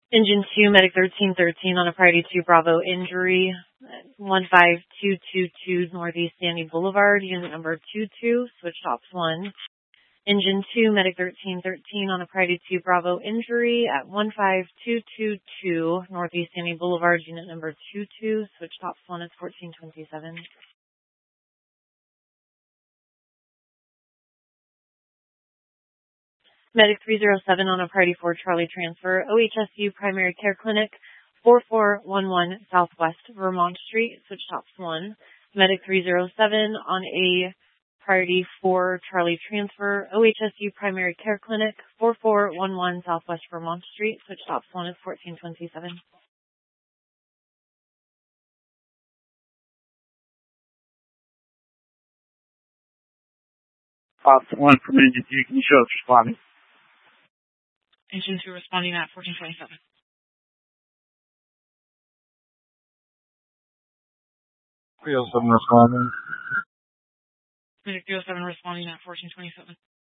Engine 2, Medic 1313 on a priority 2 Bravo injury. 15222 Northeast Sandy Boulevard, unit number 22, switch tops 1. Engine 2, Medic 1313 on a priority 2 Bravo injury at 15222 Northeast Sandy Boulevard, unit number 22, switch tops 1 is 1427. Medic 307 on a priority 4 Charlie transfer, OHSU Primary Care Clinic, 4411 Southwest Vermont Street, switch tops 1. Medic 307 on a priority 4 Charlie transfer, OHSU Primary Care Clinic, 4411 Southwest Vermont Street, switch tops 1 is 1427. Option 1 from Engine 2, can you show us responding? Engine 2 responding at 1427. 307 responding. Medic 307 responding at 1427.